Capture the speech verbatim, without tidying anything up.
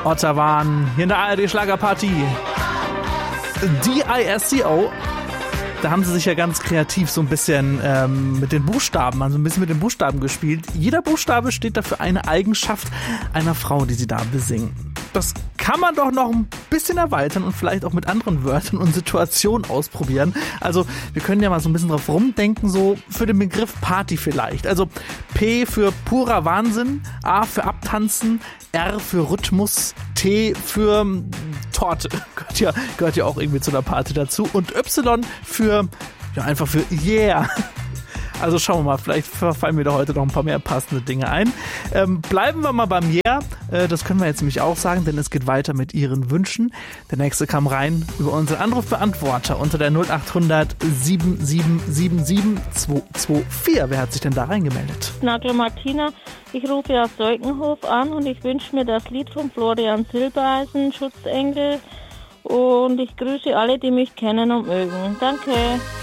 Ottawa, hier in der A R D-Schlagerparty. D I S C O. Da haben sie sich ja ganz kreativ so ein bisschen ähm, mit den Buchstaben, also ein bisschen mit den Buchstaben gespielt. Jeder Buchstabe steht dafür eine Eigenschaft einer Frau, die sie da besingen. Das kann man doch noch ein bisschen erweitern und vielleicht auch mit anderen Wörtern und Situationen ausprobieren. Also wir können ja mal so ein bisschen drauf rumdenken, so für den Begriff Party vielleicht. Also P für purer Wahnsinn, A für Abtanzen, R für Rhythmus, T für Torte, gehört ja, gehört ja auch irgendwie zu einer Party dazu, und Y für, ja einfach für Yeah. Also schauen wir mal, vielleicht fallen mir da heute noch ein paar mehr passende Dinge ein. Ähm, bleiben wir mal beim Yeah. Äh, das können wir jetzt nämlich auch sagen, denn es geht weiter mit Ihren Wünschen. Der nächste kam rein über unseren Anrufbeantworter unter der null acht hundert sieben sieben sieben sieben zwei zwei vier. Wer hat sich denn da reingemeldet? Nagel Martina, ich rufe aus Deukenhof an und ich wünsche mir das Lied von Florian Silbereisen, Schutzengel. Und ich grüße alle, die mich kennen und mögen. Danke.